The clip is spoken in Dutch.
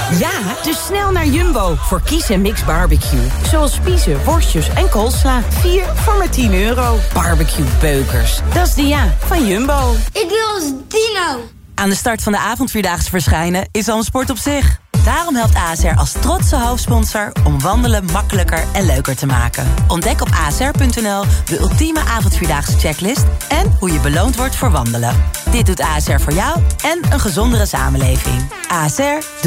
Ja, dus snel naar Jumbo voor Kies en Mix barbecue. Zoals spiezen, worstjes en koolsla. 4 voor maar €10. Barbecue beukers. Dat is de ja van Jumbo. Ik wil als dino. Aan de start van de avondvierdaagse verschijnen is al een sport op zich. Daarom helpt ASR als trotse hoofdsponsor om wandelen makkelijker en leuker te maken. Ontdek op asr.nl de ultieme avondvierdaagse checklist en hoe je beloond wordt voor wandelen. Dit doet ASR voor jou en een gezondere samenleving. ASR doet